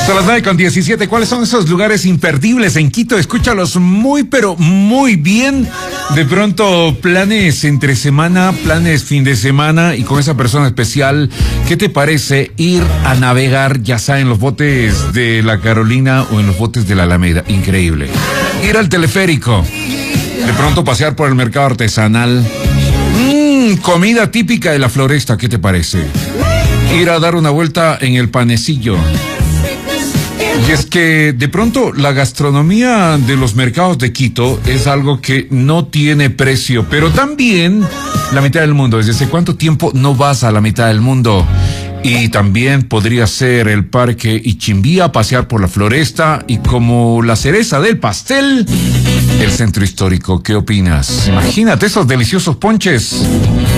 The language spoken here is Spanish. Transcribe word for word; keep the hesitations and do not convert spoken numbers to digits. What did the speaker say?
Son las nueve con diecisiete. ¿Cuáles son esos lugares imperdibles en Quito? Escúchalos muy, pero muy bien. De pronto, planes entre semana, planes fin de semana y con esa persona especial. ¿Qué te parece ir a navegar, ya sea en los botes de la Carolina o en los botes de la Alameda? Increíble. Ir al teleférico. De pronto pasear por el mercado artesanal. Mmm, comida típica de la Floresta. ¿Qué te parece? Ir a dar una vuelta en el Panecillo. Y es que de pronto la gastronomía de los mercados de Quito es algo que no tiene precio, pero también la mitad del mundo. ¿Desde hace cuánto tiempo no vas a la mitad del mundo? Y también podría ser el Parque Ichimbía, pasear por la Floresta y como la cereza del pastel, el centro histórico. ¿Qué opinas? Imagínate esos deliciosos ponches.